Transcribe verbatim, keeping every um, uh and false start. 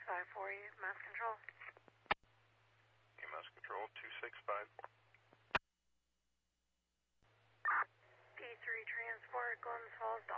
five four, mass control. Okay, mass control, two six five four. P three transport, Glens Falls,